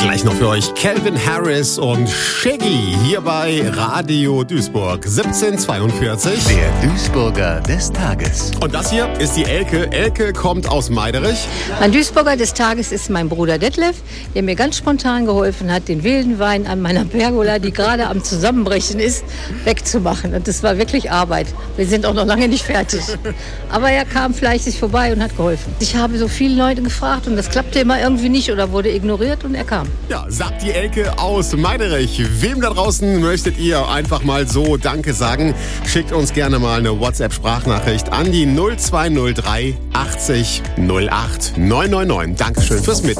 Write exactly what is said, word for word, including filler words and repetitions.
Gleich noch für euch Calvin Harris und Shaggy hier bei Radio Duisburg siebzehn zweiundvierzig. Der Duisburger des Tages. Und das hier ist die Elke. Elke kommt aus Meiderich. Mein Duisburger des Tages ist mein Bruder Detlef, der mir ganz spontan geholfen hat, den wilden Wein an meiner Pergola, die gerade am Zusammenbrechen ist, wegzumachen. Und das war wirklich Arbeit. Wir sind auch noch lange nicht fertig. Aber er kam fleißig vorbei und hat geholfen. Ich habe so viele Leute gefragt und das klappte immer irgendwie nicht oder wurde ignoriert und er kam. Ja, sagt die Elke aus Meiderich. Wem da draußen möchtet ihr einfach mal so Danke sagen? Schickt uns gerne mal eine WhatsApp-Sprachnachricht an die null zwei null drei achtzig null acht neun neun neun. Dankeschön fürs Mitmachen.